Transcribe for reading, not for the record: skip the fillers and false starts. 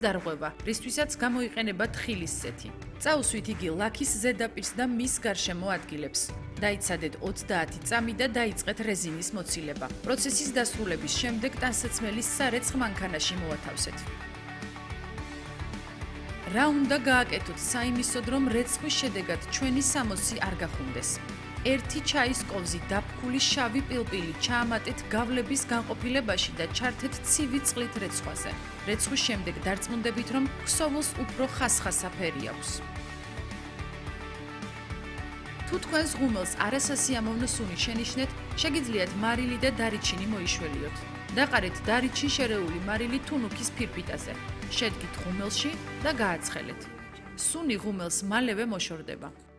დარღვევა, რისთვისაც გამოიყენება თხილის სეთი. წაუსვით იგი ლაქის ზედაპირს და მის გარშემო ადგილებს. დაიცადეთ 30 წამი და დაიწყეთ რეზინის მოცილება. პროცესის დასრულების შემდეგ ტანსაცმელის სარეცხ მანქანაში მოათავსეთ. რა უნდა გააკეთოთ საიმისოდ, რომ რეცხვის შედეგად ჩვენი სამოსი არ გახუნდეს? 1 ჩაის კოვზი დაფქული შავი პილპილი ჩაამატეთ გავლების განყოფილებაში და ჩართეთ ცივი წყლით რეცხვაზე. რეცხვის შემდეგ დარწმუნდებით, რომ ქსოვილს უფრო ხასხასა ფერი აქვს. თუ თქვენს ღუმელს არასასიამოვნო სუნი შენიშნეთ, შეგიძლიათ მარილი და დარიჩინი მოიშველიოთ. დაყარეთ დარიჩი შერეული მარილი თუნუქის ფირფიტაზე. შედგით ღუმელში და გააცხელეთ. სუნი ღუმელს მალევე მოშორდება.